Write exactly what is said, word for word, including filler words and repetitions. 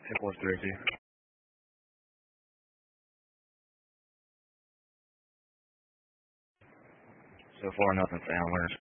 It was Jersey. So four nothing for Antlers.